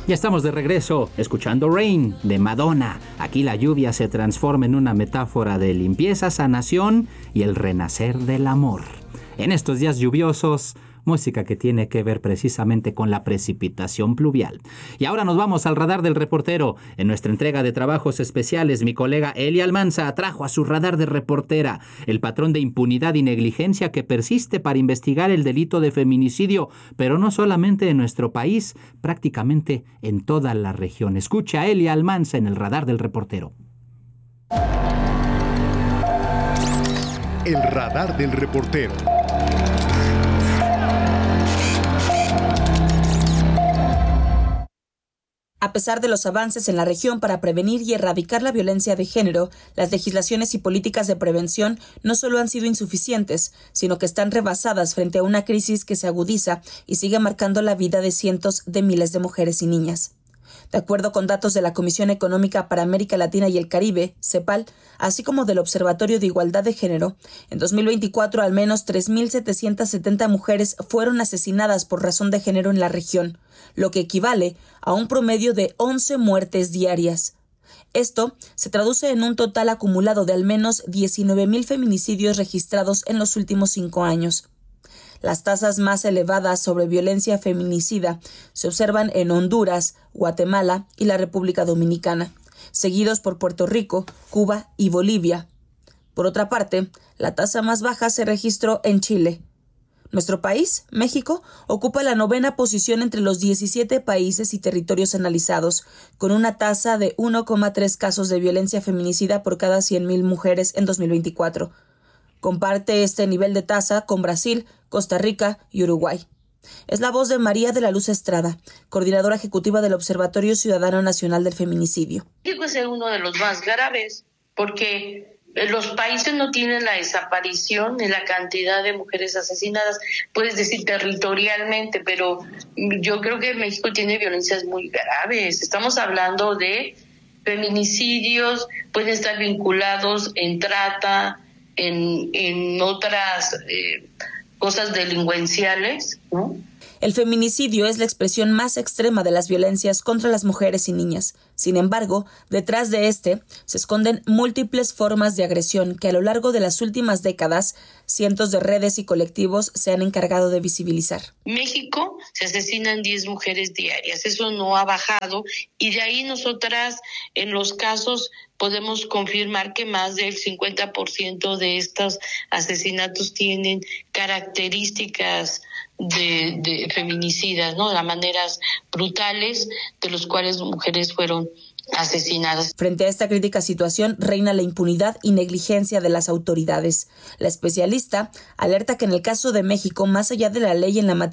Ya estamos de regreso, escuchando Rain, de Madonna. Aquí la lluvia se transforma en una metáfora de limpieza, sanación y el renacer del amor. En estos días lluviosos, música que tiene que ver precisamente con la precipitación pluvial. Y ahora nos vamos al radar del reportero. En nuestra entrega de trabajos especiales, mi colega Eli Almanza trajo a su radar de reportera el patrón de impunidad y negligencia que persiste para investigar el delito de feminicidio, pero no solamente en nuestro país, prácticamente en toda la región. Escucha a Eli Almanza en el radar del reportero. El radar del reportero. A pesar de los avances en la región para prevenir y erradicar la violencia de género, las legislaciones y políticas de prevención no solo han sido insuficientes, sino que están rebasadas frente a una crisis que se agudiza y sigue marcando la vida de cientos de miles de mujeres y niñas. De acuerdo con datos de la Comisión Económica para América Latina y el Caribe, CEPAL, así como del Observatorio de Igualdad de Género, en 2024 al menos 3.770 mujeres fueron asesinadas por razón de género en la región, lo que equivale a un promedio de 11 muertes diarias. Esto se traduce en un total acumulado de al menos 19.000 feminicidios registrados en los últimos 5 años. Las tasas más elevadas sobre violencia feminicida se observan en Honduras, Guatemala y la República Dominicana, seguidos por Puerto Rico, Cuba y Bolivia. Por otra parte, la tasa más baja se registró en Chile. Nuestro país, México, ocupa la 9ª posición entre los 17 países y territorios analizados, con una tasa de 1,3 casos de violencia feminicida por cada 100.000 mujeres en 2024. Comparte este nivel de tasa con Brasil, Costa Rica y Uruguay. Es la voz de María de la Luz Estrada, coordinadora ejecutiva del Observatorio Ciudadano Nacional del Feminicidio. México es uno de los más graves porque los países no tienen la desaparición ni la cantidad de mujeres asesinadas, puedes decir territorialmente, pero yo creo que México tiene violencias muy graves. Estamos hablando de feminicidios, pueden estar vinculados en trata, en otras cosas delincuenciales, ¿no? El feminicidio es la expresión más extrema de las violencias contra las mujeres y niñas. Sin embargo, detrás de este se esconden múltiples formas de agresión que a lo largo de las últimas décadas cientos de redes y colectivos se han encargado de visibilizar. México se asesinan 10 mujeres diarias, eso no ha bajado y de ahí nosotras en los casos podemos confirmar que más del 50% de estos asesinatos tienen características de feminicidas, ¿no? De maneras brutales de los cuales mujeres fueron asesinadas. Frente a esta crítica situación, reina la impunidad y negligencia de las autoridades. La especialista alerta que en el caso de México, más allá de la ley en la materia